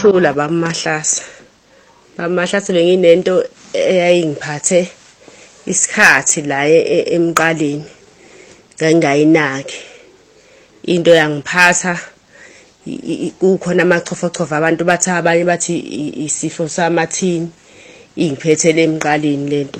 Thula bamahlasa. Bamahlasa benginento eyayingiphathe isikhathi la emqaleni. Ngangayinaki. Into yangiphatha kukhona amachofochofo abantu bathi abanye bathi isifo samathini ingiphethe lemqaleni lento.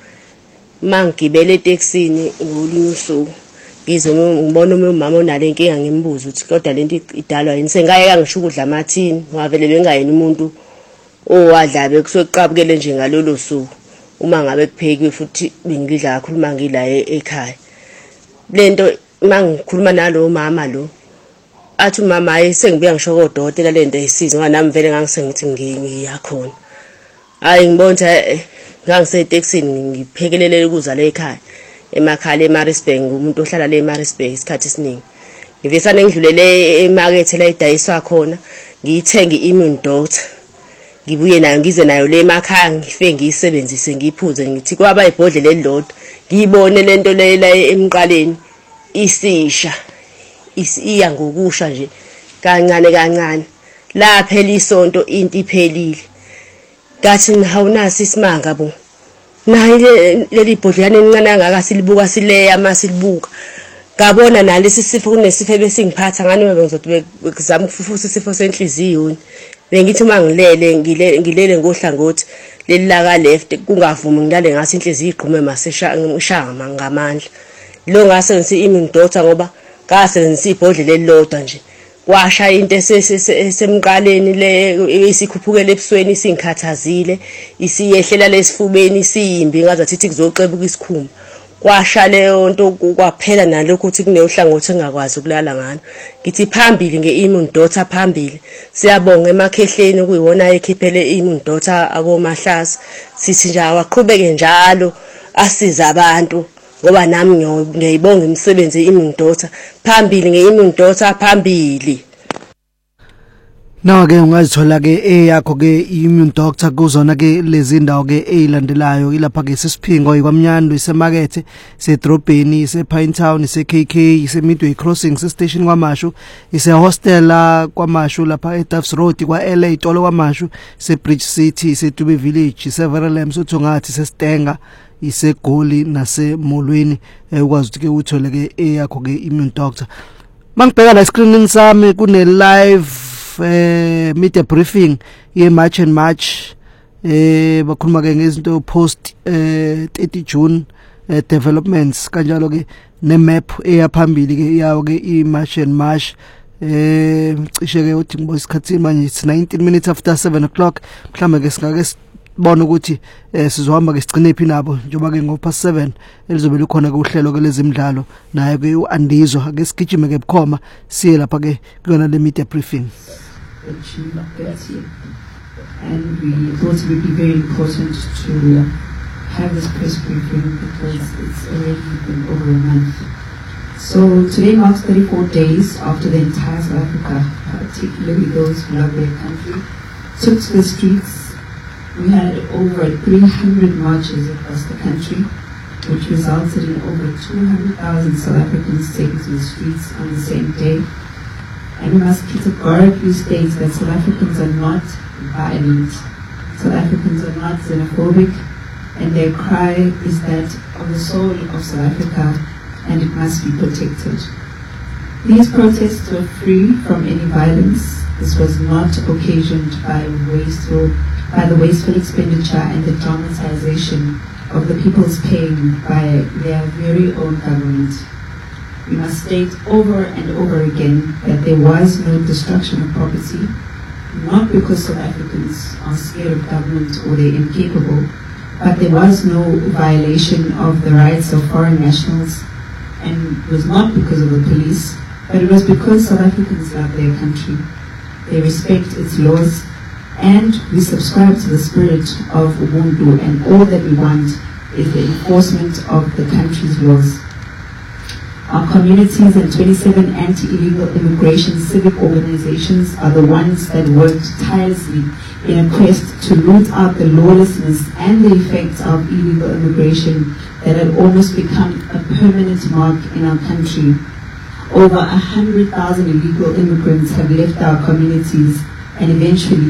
Mangigibele eTexini ngolinye usuku ngize ngibona umama onale inkinga ngimbuza ukuthi kodwa lento idalwa yini sengayeka ngisho ukudla amathini ngavele bengayena umuntu owadla bekusoqabukele nje ngalolo suku uma ngabe kuphekiwe futhi bengidla kakhulu mangila ekhaya. Lento mangikhuluma nalo mama lo athi mama hayi sengibuya ngisho kodokotela lento ayisizi ngoba nami vele ngangisengithi ngiyakhona. Hayi ngibona ngangiseTexini ngiphekelele ukudla la ekhaya emakhaya eMaritzburg umuntu ohlala la eMaritzburg isikhathi esiningi. Ngivesane ngidlulele emarket la idayiswa khona ngiyithenga immune doctor. Ngibuye nayo ngize nayo le emakhaya ngifike ngiyisebenzise ngiphuze ngithi kwaba ibhodlela elilodwa ngiyibone lento le la emqaleni isisha iya ngokusha nje kancane kancane la phela isonto into iphelile. Ngathi ngihawunasi isimanga bo nayi leli bhodlelana encane angaka silibuka sileya masilibuka ngabona nalesi sifo kunesifo besingiphatha ngani bengizothi bekuzama ukufufusa isifo senhliziyo. Bengithi mangilele ngilele ngohlangothi leli la ka left kungavumi ngilale ngathi inhliziyo igqume maseshanga ngamandla. Lo ngase ngithi immune doctor ngoba ngasebenzisa ibhodlela elilodwa nje kwasha into esemqaleni le isikhuphukele ebusweni singikhathazile isiyehlela lesifubeni isiyimbi ngazathi ithi kuzoqebuka isikhumba kwasha leyo nto kwaphela nalokho ukuthi kunehlangothi engakwazi ukulala ngalo. Ngithi phambili ngeimmune doctor phambili siyabonga emakhehleni kuyiwona ekhiphele immune doctor akomahlasa sithi nje awaqhubeke njalo asiza abantu ngoba nami ngiyayibonga imisebenzi yeimmune doctor phambili ngeimmune doctor phambili. Nawa ke ungazithola ke yakho ke immune doctor kuzona ke lezi ndawo ke ezilandelayo ilapha ke sisiphingo yikwamnyando isemarket sedrobheni isePinetown iseKK iseMidway Crossing sestation kwaMashu isehostel kwaMashu lapha eDuffs Road kwaLA itolo kwaMashu seBridge City seDube Village iseVerelem sothungathi seStenga isegoli nasemolweni ukwazi ukuthi ke uthole ke yakho ke immune doctor. Mangibheka la screening sami kune live media briefing ye March and March bakhuluma ke ngezinto post 30 June developments kanjalo ke ne map eyaphambili ke yawo ke I March and March cishe ke uthi ngibo isikhathi manje it's 19 minutes after 7 o'clock mhlawumbe ke singake sibone ukuthi sizohamba ke sigcine phi nabo njoba ke ngopast 7 elizobe likhona ke uhlelo ke lezimidlalo naye ke uAndizwa ake sigijime ke bukhoma siye lapha ke kuyona le media briefing. And we thought it would be very important to have this press briefing because it's already been over a month. So today marks 34 days after the entire South Africa, particularly those who love their country, took to the streets. We had over 300 marches across the country, which resulted in over 200,000 South Africans taken to the streets on the same day. And we must categorically state that South Africans are not violent. South Africans are not xenophobic, and their cry is that of the soul of South Africa, and it must be protected. These protests were free from any violence. This was not occasioned by the wasteful expenditure and the traumatization of the people's pain by their very own government. We must state over and over again that there was no destruction of property, not because South Africans are scared of government or they're incapable, but there was no violation of the rights of foreign nationals, and it was not because of the police, but it was because South Africans love their country. They respect its laws, and we subscribe to the spirit of Ubuntu, and all that we want is the enforcement of the country's laws. Our communities and 27 anti-illegal immigration civic organizations are the ones that worked tirelessly in a quest to root out the lawlessness and the effects of illegal immigration that had almost become a permanent mark in our country. Over 100,000 illegal immigrants have left our communities and eventually